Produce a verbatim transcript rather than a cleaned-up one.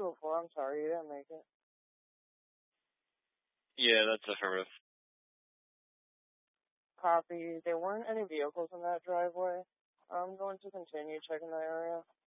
two oh four, I'm sorry, you didn't make it. Yeah, that's affirmative. Copy. There weren't any vehicles in that driveway. I'm going to continue checking the area.